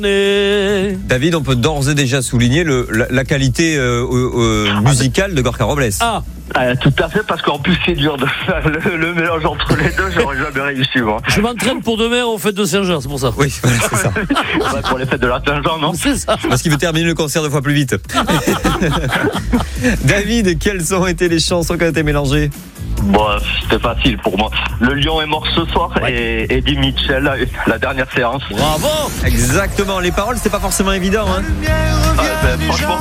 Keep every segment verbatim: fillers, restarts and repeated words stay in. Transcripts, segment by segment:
David, on peut d'ores et déjà souligner le, la, la qualité euh, euh, musicale de Gorka Robles. Ah, ah tout à fait, parce qu'en plus c'est dur de faire le, le mélange entre les deux, j'aurais jamais réussi moi. Je m'entraîne pour demain aux fêtes de Saint-Jean, c'est pour ça. Oui, voilà, c'est ça. Ouais, pour les fêtes de la Saint-Jean, non ? C'est ça. Parce qu'il veut terminer le concert deux fois plus vite. David, quelles ont été les chansons qui ont été mélangées ? Bon, c'était facile pour moi. Le lion est mort ce soir, ouais. Et Eddie Mitchell, la, la dernière séance. Bravo. Exactement, les paroles c'était pas forcément évident hein. Ah, ben, franchement.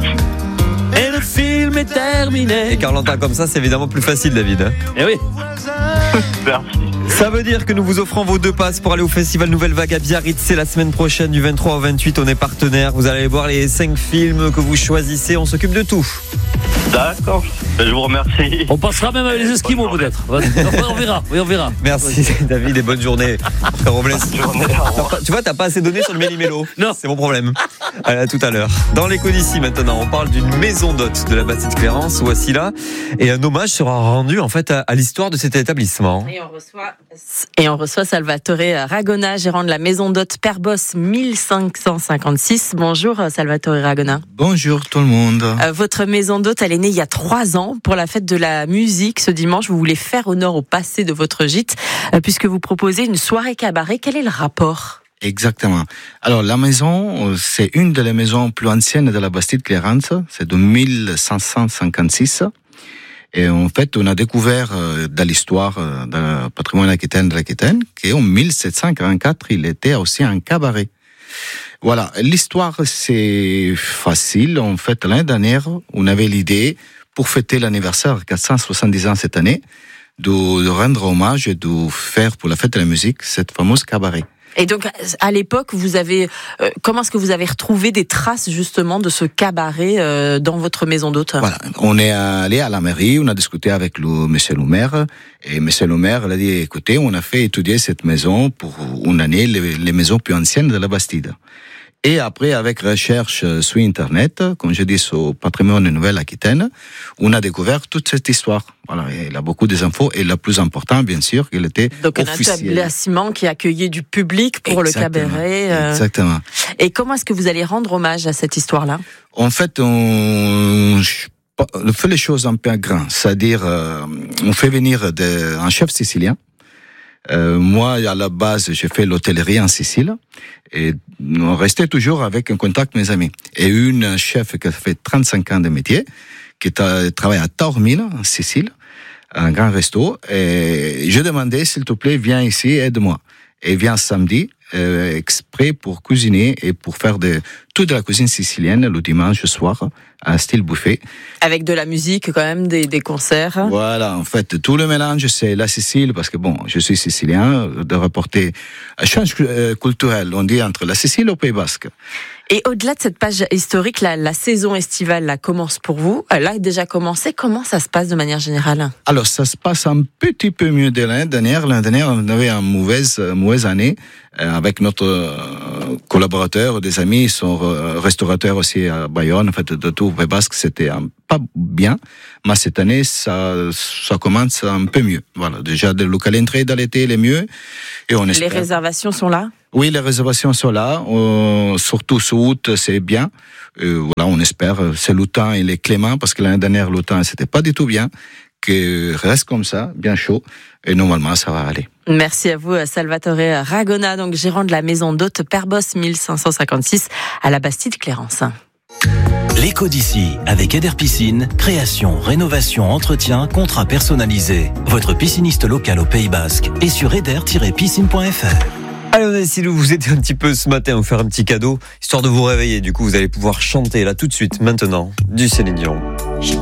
Et le film est terminé. Et quand on l'entend comme ça, c'est évidemment plus facile, David hein. Eh oui. Merci. Ça veut dire que nous vous offrons vos deux passes pour aller au festival Nouvelle Vague à Biarritz. C'est la semaine prochaine du vingt-trois au vingt-huit, on est partenaire. Vous allez voir les cinq films que vous choisissez, on s'occupe de tout. D'accord, je vous remercie. On passera même avec les Esquimaux peut-être. On verra, oui on verra. Merci David et bonne journée. Robles. Bonne journée, Pas, tu vois, t'as pas assez donné sur le Méli-Mélo. Non. C'est mon problème. Allez, à tout à l'heure. Dans l'écho d'ici maintenant, on parle d'une maison d'hôtes de la Bastide-Clérance, voici là. Et un hommage sera rendu en fait à, à l'histoire de cet établissement. Et on reçoit, et on reçoit Salvatore Ragona, gérant de la maison d'hôtes Perbos mille cinq cent cinquante-six. Bonjour Salvatore Ragona. Bonjour tout le monde. Euh, votre maison d'hôtes, elle est née il y a trois ans pour la fête de la musique. Ce dimanche, vous voulez faire honneur au passé de votre gîte euh, puisque vous proposez une soirée cabaret. Quel est le rapport ? Exactement. Alors la maison, c'est une des maisons plus anciennes de la Bastide-Clérance. C'est de mille cinq cent cinquante-six. Et en fait, on a découvert euh, dans l'histoire euh, du patrimoine aquitaine de l'Aquitaine qu'en mille sept cent quarante-quatre, il était aussi un cabaret. Voilà, l'histoire c'est facile. En fait, l'année dernière, on avait l'idée, pour fêter l'anniversaire quatre cent soixante-dix ans cette année, de, de rendre hommage et de faire pour la fête de la musique cette fameuse cabaret. Et donc, à l'époque, vous avez, euh, comment est-ce que vous avez retrouvé des traces justement de ce cabaret euh, dans votre maison d'hôte ? Voilà, on est allé à la mairie, on a discuté avec le monsieur le maire, et monsieur le maire a dit, écoutez, on a fait étudier cette maison pour une année, les, les maisons plus anciennes de la Bastide. Et après, avec recherche sur Internet, comme je dis, sur Patrimoine Nouvelle-Aquitaine, on a découvert toute cette histoire. Voilà, il a beaucoup d'infos. Et le plus important, bien sûr, qu'il était donc officiel. Donc un établissement qui accueillait du public pour Exactement. Le cabaret. Euh... Exactement. Et comment est-ce que vous allez rendre hommage à cette histoire-là ? En fait, on... on fait les choses un peu à grand. C'est-à-dire, euh, on fait venir de... un chef sicilien. Euh, moi, à la base, j'ai fait l'hôtellerie en Sicile et on restait toujours avec un contact mes amis. Et une chef qui a fait trente-cinq ans de métier, qui a travaillé à Taormine, en Sicile, un grand resto. Et je demandais, s'il te plaît, viens ici, aide-moi. Et viens samedi, euh, exprès pour cuisiner et pour faire de, toute la cuisine sicilienne le dimanche soir, un style buffet. Avec de la musique quand même, des, des concerts. Voilà, en fait, tout le mélange, c'est la Sicile, parce que bon, je suis sicilien, de rapporter un change culturel, on dit, entre la Sicile et le Pays Basque. Et au-delà de cette page historique, la, la saison estivale là, commence pour vous. Elle a déjà commencé. Comment ça se passe de manière générale ? Alors, ça se passe un petit peu mieux de l'année dernière. L'année dernière, on avait une mauvaise, mauvaise année euh, avec notre euh, collaborateur, des amis, ils sont euh, restaurateurs aussi à Bayonne. En fait, de tout le Pays Basque, c'était un, pas bien. Mais cette année, ça, ça commence un peu mieux. Voilà, déjà, le calendrier de l'été, il est mieux. Et on espère... Les réservations sont là ? Oui, les réservations sont là, euh, surtout sous août, c'est bien. Euh, voilà, on espère. C'est le temps, il est clément, parce que l'année dernière, le temps, c'était pas du tout bien. Que reste comme ça, bien chaud, et normalement, ça va aller. Merci à vous, Salvatore Ragona, donc gérant de la maison d'hôtes Perbos mille cinq cent cinquante-six à la Bastide-Clérance. L'écho d'ici, avec Eder Piscine, création, rénovation, entretien, contrat personnalisé. Votre pisciniste local au Pays Basque et sur eder tiret piscine point f r. Allez, on a essayé de vous aider un petit peu ce matin, vous faire un petit cadeau, histoire de vous réveiller. Du coup, vous allez pouvoir chanter là tout de suite, maintenant, du Céline Dion.